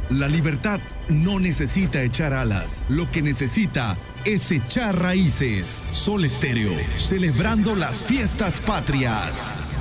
La libertad no necesita echar alas, lo que necesita es echar raíces. Sol Estéreo, celebrando las fiestas patrias.